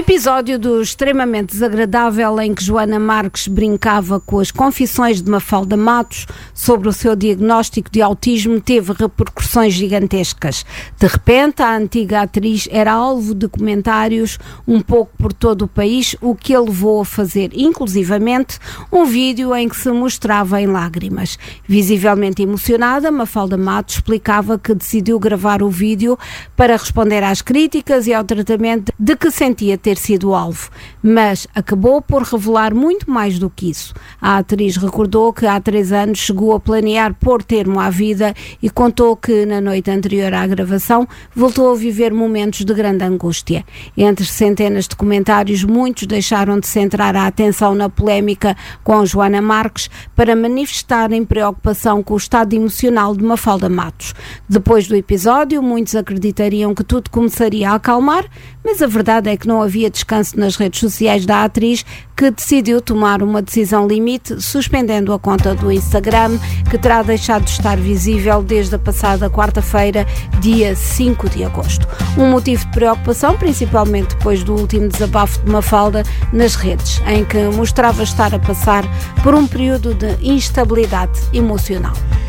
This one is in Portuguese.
episódio do Extremamente Desagradável, em que Joana Marques brincava com as confissões de Mafalda Matos sobre o seu diagnóstico de autismo, teve repercussões gigantescas. De repente, a antiga atriz era alvo de comentários um pouco por todo o país, o que a levou a fazer, inclusivamente, um vídeo em que se mostrava em lágrimas. Visivelmente emocionada, Mafalda Matos explicava que decidiu gravar o vídeo para responder às críticas e ao tratamento de que sentia ter sido alvo, mas acabou por revelar muito mais do que isso. A atriz recordou que há 3 anos chegou a planear pôr termo à vida e contou que na noite anterior à gravação voltou a viver momentos de grande angústia. Entre centenas de comentários, muitos deixaram de centrar a atenção na polémica com Joana Marques para manifestarem preocupação com o estado emocional de Mafalda Matos. Depois do episódio, muitos acreditariam que tudo começaria a acalmar, mas a verdade é que não havia descanso nas redes sociais da atriz, que decidiu tomar uma decisão limite, suspendendo a conta do Instagram, que terá deixado de estar visível desde a passada quarta-feira, dia 5 de agosto. Um motivo de preocupação, principalmente depois do último desabafo de Mafalda nas redes, em que mostrava estar a passar por um período de instabilidade emocional.